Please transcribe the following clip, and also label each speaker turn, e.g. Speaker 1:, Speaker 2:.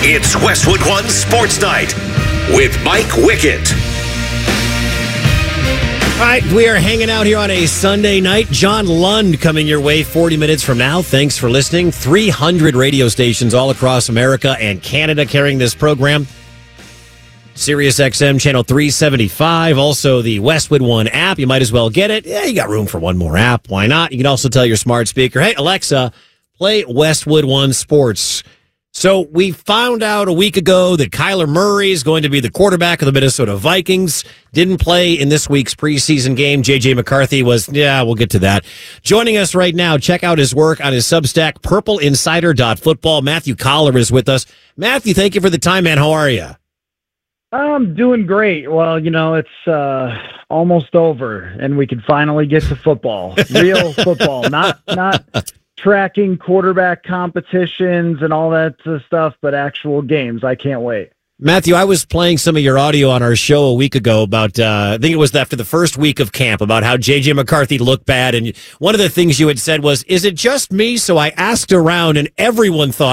Speaker 1: It's Westwood One Sports Night with Mike Wickett.
Speaker 2: All right, we are hanging out here on a Sunday night. John Lund coming your way 40 minutes from now. Thanks for listening. 300 radio stations all across America and Canada carrying this program. Sirius XM channel 375. Also the Westwood One app. You might as well get it. Yeah, you got room for one more app. Why not? You can also tell your smart speaker, hey, Alexa, play Westwood One Sports. So we found out a week ago that Kyler Murray is going to be the quarterback of the Minnesota Vikings. Didn't play in this week's preseason game. J.J. McCarthy was, we'll get to that. Joining us right now, check out his work on his Substack, purpleinsider.football. Matthew Collar is with us. Matthew, thank you for the time, man. How are you?
Speaker 3: I'm doing great. Well, it's almost over, and we can finally get to football. Real football, not tracking quarterback competitions and all that stuff, but actual games. I can't wait.
Speaker 2: Matthew, I was playing some of your audio on our show a week ago about, I think it was after the first week of camp, about how J.J. McCarthy looked bad. And one of the things you had said was, is it just me? So I asked around, and everyone thought